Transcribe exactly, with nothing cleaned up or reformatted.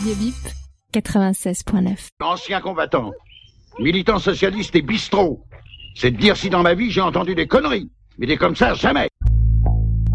Radio Bip, quatre-vingt-seize point neuf. Ancien combattant, militant socialiste et bistrot. C'est de dire si dans ma vie j'ai entendu des conneries. Mais des comme ça, jamais.